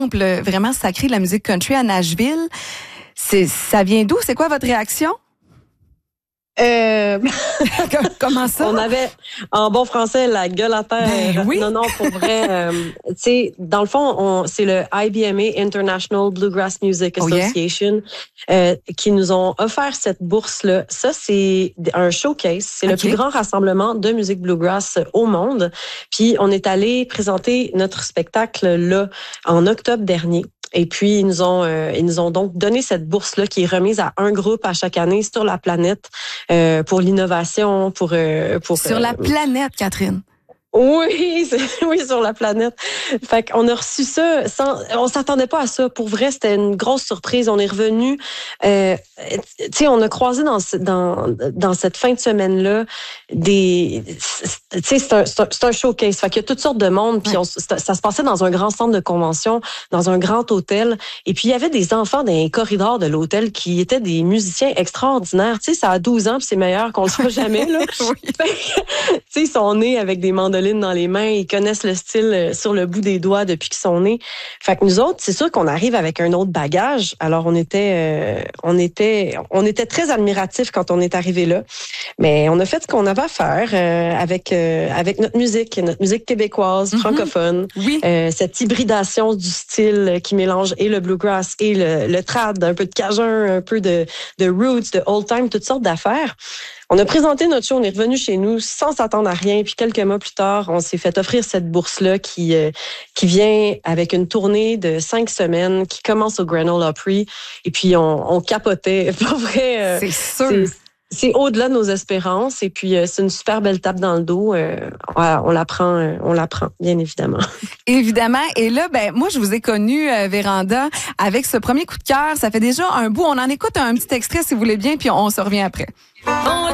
vraiment sacré de la musique country à Nashville. Ça vient d'où? C'est quoi votre réaction? Comment ça? On avait, en bon français, la gueule à terre. Ben oui. Non, pour vrai. Tu sais, dans le fond, c'est le IBMA, International Bluegrass Music Association, qui nous ont offert cette bourse-là. Ça, c'est un showcase. C'est le plus grand rassemblement de musique bluegrass au monde. Puis, on est allé présenter notre spectacle là en octobre dernier. Et puis, ils nous ont donc donné cette bourse-là qui est remise à un groupe à chaque année sur la planète pour l'innovation, pour sur la planète, Catherine. Oui, sur la planète. Fait qu'on a reçu ça on s'attendait pas à ça. Pour vrai, c'était une grosse surprise. On est revenu, tu sais, on a croisé dans cette fin de semaine-là tu sais, c'est un showcase. Fait qu'il y a toutes sortes de monde. Puis ça se passait dans un grand centre de convention, dans un grand hôtel. Et puis il y avait des enfants dans les corridors de l'hôtel qui étaient des musiciens extraordinaires. Tu sais, ça a 12 ans, puis c'est meilleur qu'on le soit jamais là. Tu sais, ils sont nés avec des mandolines dans les mains, ils connaissent le style sur le bout des doigts depuis qu'ils sont nés. Fait que nous autres, c'est sûr qu'on arrive avec un autre bagage. Alors on était très admiratifs quand on est arrivé là. Mais on a fait ce qu'on avait à faire avec notre musique québécoise, francophone. Oui. Cette hybridation du style qui mélange et le bluegrass et le trad, un peu de cajun, un peu de roots, de old time, toutes sortes d'affaires. On a présenté notre show, on est revenu chez nous sans s'attendre à rien. Puis quelques mois plus tard, on s'est fait offrir cette bourse-là qui vient avec une tournée de 5 semaines qui commence au Grand Ole Opry. Et puis on capotait. Pour vrai, c'est sûr. C'est au-delà de nos espérances. Et puis c'est une super belle tape dans le dos. On la prend, bien évidemment. Évidemment. Et là, moi, je vous ai connu, Véranda, avec ce premier coup de cœur. Ça fait déjà un bout. On en écoute un petit extrait, si vous voulez bien, puis on se revient après.